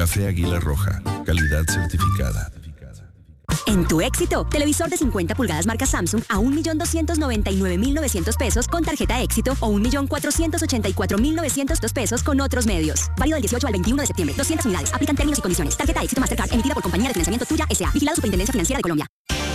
Café Águila Roja, calidad certificada. En Tu Éxito, televisor de 50 pulgadas marca Samsung a 1.299.900 pesos con tarjeta Éxito o 1.484.900 pesos con otros medios. Válido del 18 al 21 de septiembre. 200 unidades. Aplican términos y condiciones. Tarjeta Éxito Mastercard emitida por Compañía de Financiamiento Tuya S.A. Vigilado Superintendencia Financiera de Colombia.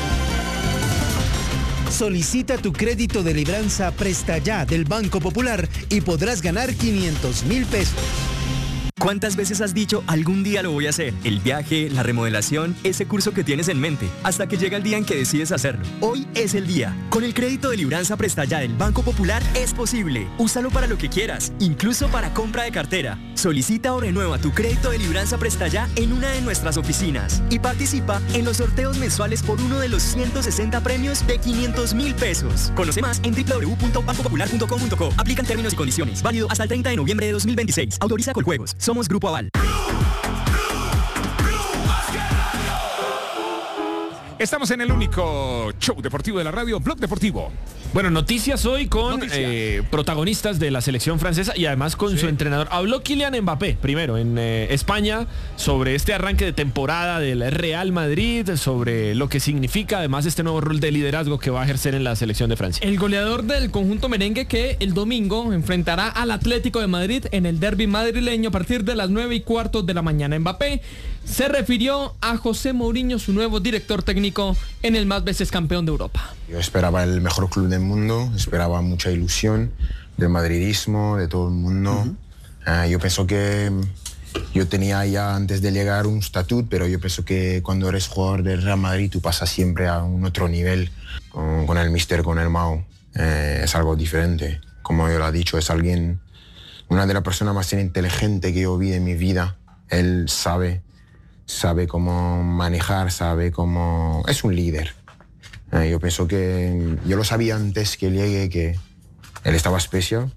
Solicita tu crédito de libranza Presta Ya del Banco Popular y podrás ganar 500.000 pesos. ¿Cuántas veces has dicho algún día lo voy a hacer? El viaje, la remodelación, ese curso que tienes en mente, hasta que llega el día en que decides hacerlo. Hoy es el día. Con el crédito de libranza Presta Ya del Banco Popular es posible. Úsalo para lo que quieras, incluso para compra de cartera. Solicita o renueva tu crédito de libranza Presta Ya en una de nuestras oficinas y participa en los sorteos mensuales por uno de los 160 premios de 500.000 pesos. Conoce más en www.bancopopular.com.co. Aplican términos y condiciones. Válido hasta el 30 de noviembre de 2026. Autoriza Coljuegos. Somos Grupo Aval. Estamos en el único show deportivo de la radio, Blog Deportivo. Bueno, noticias hoy con protagonistas de la selección francesa y además con su entrenador. Habló Kylian Mbappé primero en España sobre este arranque de temporada del Real Madrid, sobre lo que significa además este nuevo rol de liderazgo que va a ejercer en la selección de Francia. El goleador del conjunto merengue que el domingo enfrentará al Atlético de Madrid en el derbi madrileño a partir de las 9:15 de la mañana. Mbappé se refirió a José Mourinho, su nuevo director técnico en el más veces campeón de Europa. Yo esperaba el mejor club del mundo, esperaba mucha ilusión del madridismo, de todo el mundo. Yo pienso que yo tenía ya antes de llegar un statut, pero yo pienso que cuando eres jugador del Real Madrid tú pasas siempre a un otro nivel con el míster, con el Mau. Es algo diferente. Como yo lo he dicho, es alguien, una de las personas más inteligentes que yo vi en mi vida. Él sabe cómo manejar, sabe cómo... Es un líder. Yo pienso que... Yo lo sabía antes que llegue, que él estaba especial,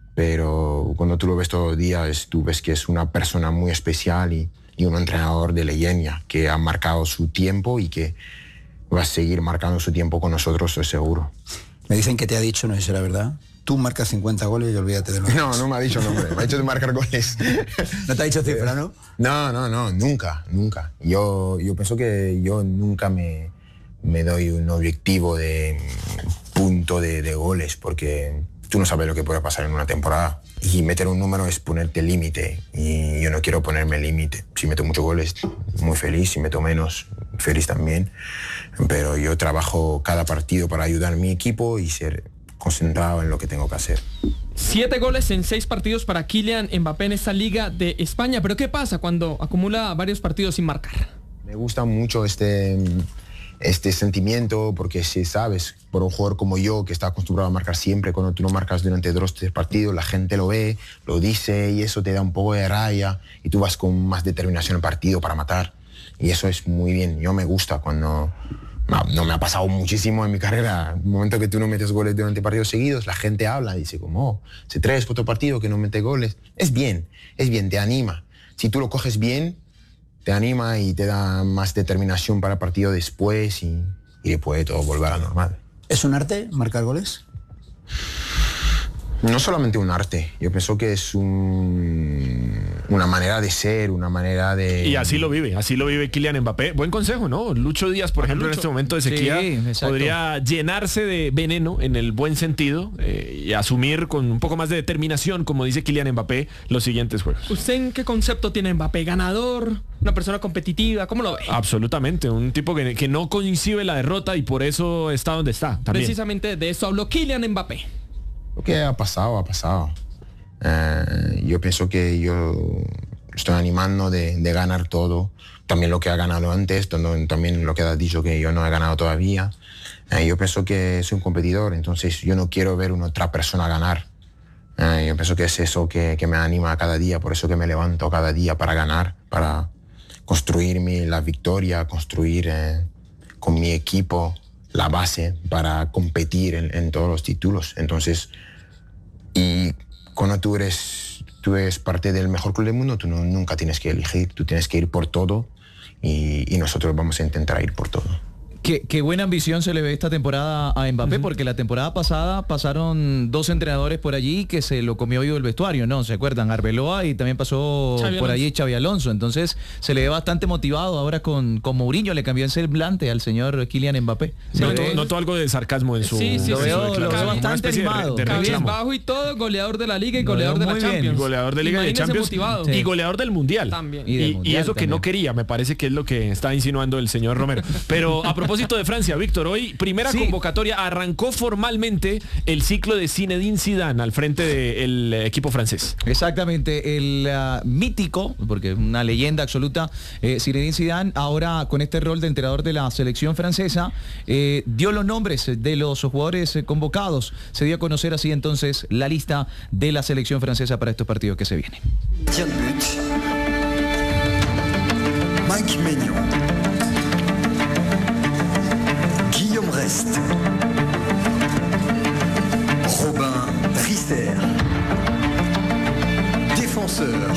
pero cuando tú lo ves todos los días, tú ves que es una persona muy especial y un entrenador de leyenda que ha marcado su tiempo y que va a seguir marcando su tiempo con nosotros, estoy seguro. Me dicen que te ha dicho, no sé si será verdad, tú marcas 50 goles y olvídate de los... No me ha dicho nombre, me ha dicho de marcar goles. ¿No te ha dicho cifra, no? No, nunca. Yo pienso que yo nunca me doy un objetivo de punto de goles, porque tú no sabes lo que puede pasar en una temporada. Y meter un número es ponerte límite, y yo no quiero ponerme límite. Si meto muchos goles, muy feliz. Si meto menos, feliz también. Pero yo trabajo cada partido para ayudar a mi equipo y ser concentrado en lo que tengo que hacer. 7 goles en 6 partidos para Kylian Mbappé en esta Liga de España. Pero ¿qué pasa cuando acumula varios partidos sin marcar? Me gusta mucho este sentimiento, porque si sabes, por un jugador como yo que está acostumbrado a marcar siempre, cuando tú no marcas durante 2 o 3 partidos, la gente lo ve, lo dice y eso te da un poco de rabia y tú vas con más determinación al partido para matar, y eso es muy bien. Yo me gusta cuando... No me ha pasado muchísimo en mi carrera. En el momento que tú no metes goles durante partidos seguidos, la gente habla y dice como, hace 3 o 4 partidos que no mete goles. Es bien, te anima. Si tú lo coges bien, te anima y te da más determinación para el partido después y después todo volver a la normal. ¿Es un arte marcar goles? No solamente un arte, yo pienso que es una manera de ser, una manera de... Y así lo vive Kylian Mbappé. Buen consejo, ¿no? Lucho Díaz, por ejemplo, en este momento de sequía, podría llenarse de veneno en el buen sentido y asumir con un poco más de determinación, como dice Kylian Mbappé, los siguientes juegos. ¿Usted en qué concepto tiene Mbappé? ¿Ganador? ¿Una persona competitiva? ¿Cómo lo ve? Absolutamente, un tipo que no concibe la derrota y por eso está donde está. También. Precisamente de eso habló Kylian Mbappé. Lo que ha pasado. Yo pienso que yo estoy animando de ganar todo. También lo que ha ganado antes, también lo que has dicho que yo no he ganado todavía. Yo pienso que soy un competidor, entonces yo no quiero ver una otra persona ganar. Yo pienso que es eso que me anima cada día, por eso que me levanto cada día para ganar, para construir la victoria, construir con mi equipo la base para competir en todos los títulos. Entonces, y cuando tú eres parte del mejor club del mundo, tú nunca tienes que elegir, tú tienes que ir por todo y nosotros vamos a intentar ir por todo. Qué buena ambición se le ve esta temporada a Mbappé, porque la temporada pasada pasaron 2 entrenadores por allí que se lo comió vivo el vestuario, ¿no? ¿Se acuerdan? Arbeloa y también pasó por allí Xabi Alonso. Entonces se le ve bastante motivado ahora con Mourinho, le cambió el semblante al señor Kylian Mbappé. Noto algo de sarcasmo en su... Sí, lo veo bastante animado. Bajo y todo, goleador de la Liga y goleador de la Champions. Goleador de Liga y de Champions motivado. Y goleador del Mundial. También. Y eso que no quería, me parece que es lo que está insinuando el señor Romero. Pero a propósito de Francia, Víctor, hoy primera convocatoria, arrancó formalmente el ciclo de Zinedine Zidane al frente del equipo francés. Exactamente, el mítico, porque una leyenda absoluta, Zinedine Zidane, ahora con este rol de entrenador de la selección francesa, dio los nombres de los jugadores convocados. Se dio a conocer así entonces la lista de la selección francesa para estos partidos que se vienen. Mike Maignan, Guillaume Rest, Robin Risser, défenseur.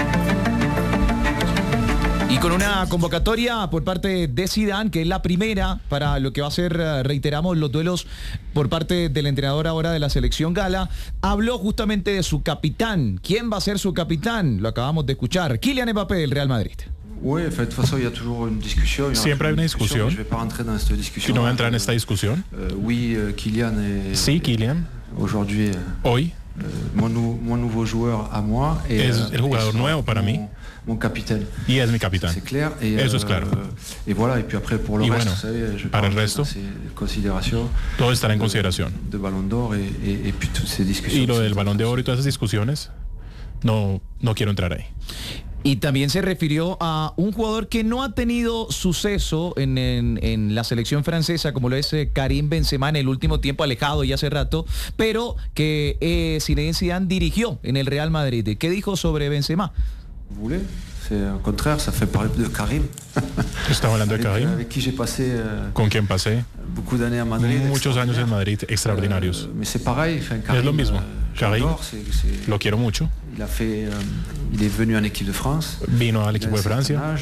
Y con una convocatoria por parte de Zidane, que es la primera para lo que va a ser, reiteramos, los duelos por parte del entrenador ahora de la selección gala, habló justamente de su capitán. ¿Quién va a ser su capitán? Lo acabamos de escuchar. Kylian Mbappé del Real Madrid. Siempre hay una discusión. Y no voy a entrar en esta discusión. Sí, Kylian. Hoy es el jugador nuevo para mí. Y es mi capitán. Eso es claro. Y bueno, para el resto, todo estará en consideración. Y lo del Balón de Oro y todas esas discusiones, no quiero entrar ahí. Y también se refirió a un jugador que no ha tenido suceso en la selección francesa, como lo es Karim Benzema, en el último tiempo, alejado y hace rato, pero que Zinedine Zidane dirigió en el Real Madrid. ¿Qué dijo sobre Benzema? Estaba hablando de Karim, con quien pasé muchos años en Madrid, extraordinarios. Es lo mismo. Karim, lo quiero mucho. Vino al equipo de Francia.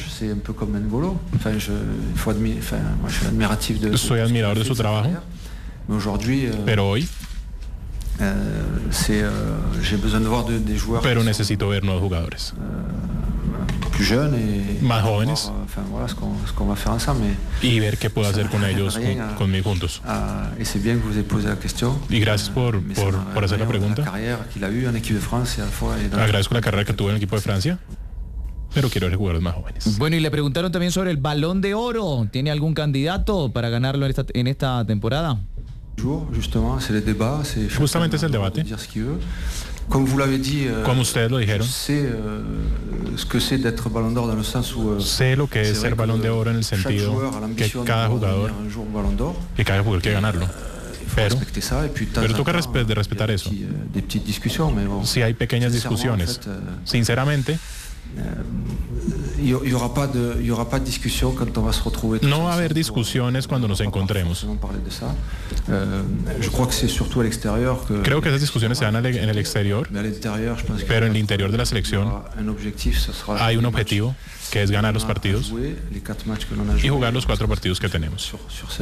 Soy admirador de su trabajo. Pero hoy pero necesito ver nuevos jugadores más jóvenes y ver qué puedo hacer con ellos, conmigo juntos. Y gracias por hacer la pregunta. Agradezco la carrera que tuve en el equipo de Francia, pero quiero ver jugadores más jóvenes. Bueno, y le preguntaron también sobre el Balón de Oro. ¿Tiene algún candidato para ganarlo en esta temporada? Justamente es el debate. Como ustedes lo dijeron, sé lo que es ser Balón de Oro en el sentido que cada jugador quiere ganarlo. Pero toca respetar eso. Si hay pequeñas discusiones, sinceramente, no va a haber discusiones cuando nos encontremos. Creo que esas discusiones se dan en el exterior, pero en el interior de la selección hay un objetivo, que es ganar los partidos y jugar los 4 partidos que tenemos.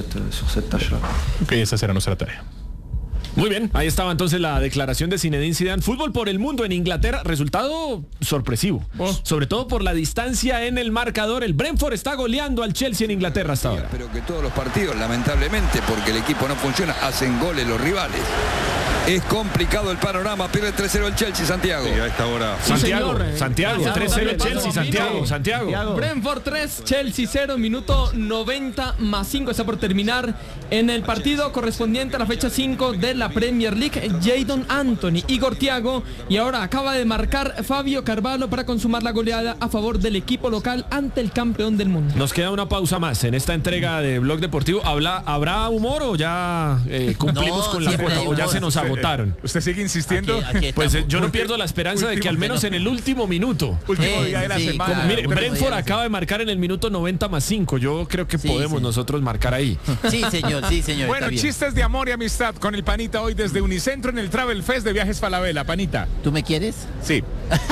Y esa será nuestra tarea. Muy bien, ahí estaba entonces la declaración de Zinedine Zidane. Fútbol por el mundo en Inglaterra, resultado sorpresivo, sobre todo por la distancia en el marcador. El Brentford está goleando al Chelsea en Inglaterra hasta ahora. Pero que todos los partidos, lamentablemente, porque el equipo no funciona, hacen goles los rivales. Es complicado el panorama, pierde 3-0 el Chelsea, Santiago. Sí, a esta hora. Santiago, 3-0 el Chelsea, Santiago. Brentford 3, Chelsea 0, minuto 90+5. Está por terminar en el partido correspondiente a la fecha 5 de la Premier League. Jadon Anthony, Igor Thiago, y ahora acaba de marcar Fabio Carvalho para consumar la goleada a favor del equipo local ante el campeón del mundo. Nos queda una pausa más en esta entrega de Blog Deportivo. ¿Habrá humor o ya cumplimos con la cuota o ya se nos agotaron? ¿Usted sigue insistiendo? Aquí pues yo no pierdo la esperanza de que al menos en el último minuto. Último día de la semana. Mire, Brentford acaba de marcar en el minuto 90+5. Yo creo que podemos nosotros marcar ahí. Sí, señor. Bueno, chistes de amor y amistad con el Panita hoy desde Unicentro en el Travel Fest de Viajes Falabella. Panita. ¿Tú me quieres? Sí.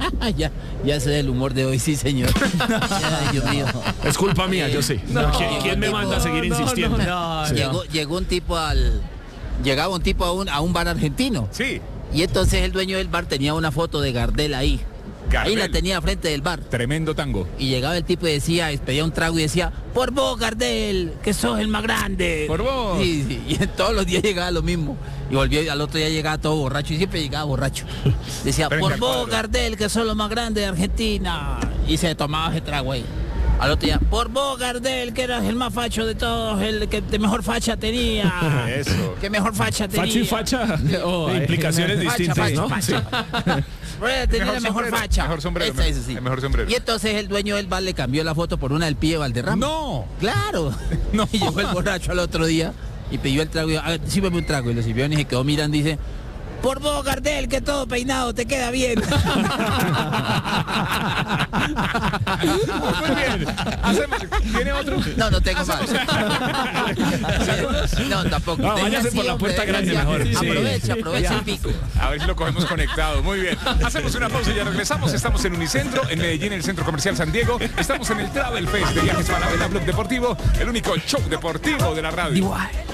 ya sé el humor de hoy, sí, señor. Ay, Dios mío. Es culpa mía, yo sé. ¿Quién me manda a seguir insistiendo? Llegó un tipo llegaba un tipo a un bar argentino. Sí. Y entonces el dueño del bar tenía una foto de Gardel ahí. Ahí la tenía frente del bar. Tremendo tango. Y llegaba el tipo y pedía un trago y decía, por vos, Gardel, que sos el más grande. Por vos. Sí. Y todos los días llegaba lo mismo. Y volvió, al otro día llegaba todo borracho y siempre llegaba borracho. Decía, por vos, Gardel, que sos lo más grande de Argentina. Y se tomaba ese trago ahí. Al otro día, por vos, Gardel, que eras el más facho de todos, el que de mejor facha tenía. Eso. Que mejor facha tenía. Facho y facha. Implicaciones distintas, ¿no? Facha. Tenía la mejor facha. Mejor sombrero. Sí. El mejor sombrero. Y entonces el dueño del bar le cambió la foto por una del Pibe Valderrama. ¡No! ¡Claro! No. Y llegó el borracho al otro día y pidió el trago. A ver, sírveme un trago. Y lo sirvió y se quedó mirando y dice, por vos, Gardel, que todo peinado te queda bien. Muy bien. ¿Tiene otro? No tengo más. No, tampoco. No, váyase por la puerta grande mejor. Aprovecha el pico. A ver si lo cogemos conectado. Muy bien. Hacemos una pausa y ya regresamos. Estamos en Unicentro, en Medellín, en el Centro Comercial San Diego. Estamos en el Travel Fest de Viajes Falabella Blog Deportivo, el único show deportivo de la radio.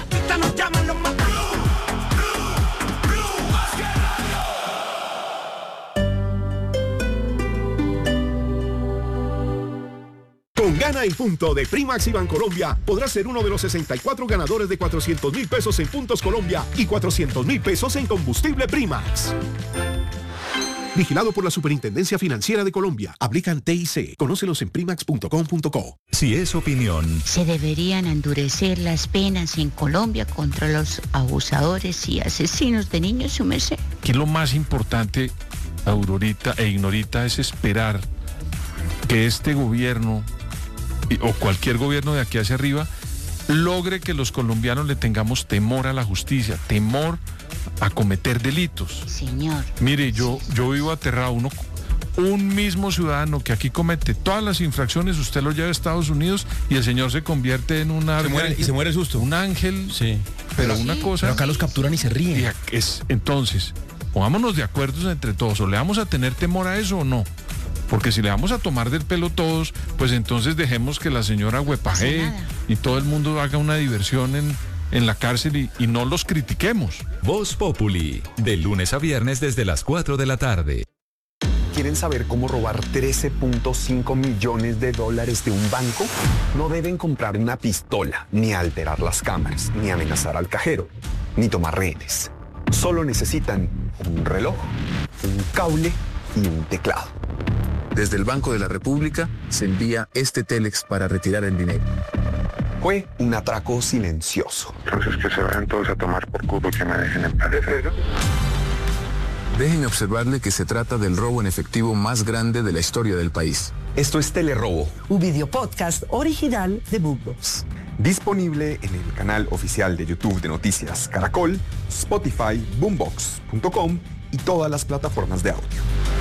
Con Gana en Punto de Primax y Bancolombia podrás ser uno de los 64 ganadores de 400.000 pesos en Puntos Colombia y 400.000 pesos en combustible Primax. Vigilado por la Superintendencia Financiera de Colombia. Aplican TIC. Conócelos en primax.com.co. Si es opinión. Se deberían endurecer las penas en Colombia contra los abusadores y asesinos de niños, su merced. Que lo más importante, Aurorita e Ignorita, es esperar que este gobierno o cualquier gobierno de aquí hacia arriba logre que los colombianos le tengamos temor a la justicia, temor a cometer delitos. Señor. Mire, yo vivo aterrado. Un mismo ciudadano que aquí comete todas las infracciones, usted lo lleva a Estados Unidos y el señor se convierte en un ángel. Se muere el susto. Un ángel. Sí. Pero una cosa. Pero acá los capturan y se ríen. Entonces, pongámonos de acuerdo entre todos. ¿O le vamos a tener temor a eso o no? Porque si le vamos a tomar del pelo todos, pues entonces dejemos que la señora huepajee y todo el mundo haga una diversión en la cárcel y no los critiquemos. Voz Populi, de lunes a viernes desde las 4 de la tarde. ¿Quieren saber cómo robar 13.5 millones de dólares de un banco? No deben comprar una pistola, ni alterar las cámaras, ni amenazar al cajero, ni tomar rehenes. Solo necesitan un reloj, un cable y un teclado. Desde el Banco de la República se envía este Telex para retirar el dinero. Fue un atraco silencioso. Entonces que se vayan todos a tomar por culo y que me dejen en paz. Déjenme observarle que se trata del robo en efectivo más grande de la historia del país. Esto es Telerobo, un video podcast original de Boombox. Disponible en el canal oficial de YouTube de Noticias Caracol, Spotify, Boombox.com y todas las plataformas de audio.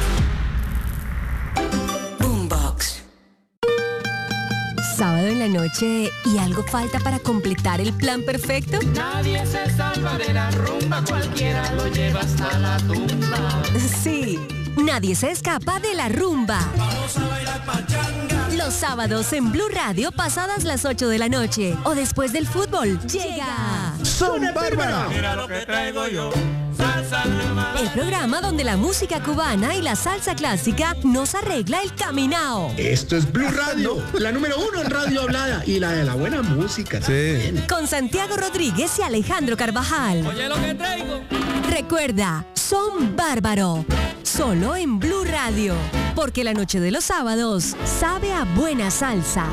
Sábado en la noche y algo falta para completar el plan perfecto. Nadie se salva de la rumba, cualquiera lo lleva hasta la tumba. Sí, nadie se escapa de la rumba. Vamos a bailar pachanga. Los sábados en Blue Radio pasadas las 8 de la noche o después del fútbol llega Son Bárbara. Mira lo que traigo yo. El programa donde la música cubana y la salsa clásica nos arregla el caminao. Esto es Blue Radio, la número 1 en radio hablada y la de la buena música. Sí. Con Santiago Rodríguez y Alejandro Carvajal. Oye lo que traigo. Recuerda, Son Bárbaro. Solo en Blue Radio. Porque la noche de los sábados sabe a buena salsa.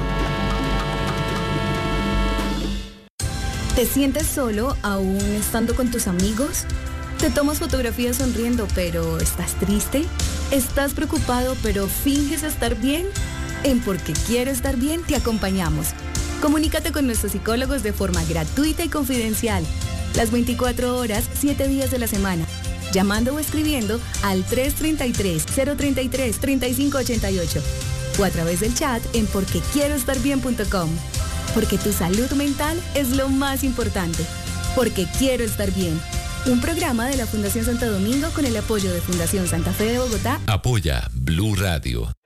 ¿Te sientes solo aún estando con tus amigos? ¿Te tomas fotografías sonriendo pero estás triste? ¿Estás preocupado pero finges estar bien? En Porque Quiero Estar Bien te acompañamos. Comunícate con nuestros psicólogos de forma gratuita y confidencial. Las 24 horas, 7 días de la semana. Llamando o escribiendo al 333-033-3588 o a través del chat en porquequieroestarbien.com. Porque tu salud mental es lo más importante. Porque quiero estar bien. Un programa de la Fundación Santo Domingo con el apoyo de Fundación Santa Fe de Bogotá. Apoya Blue Radio.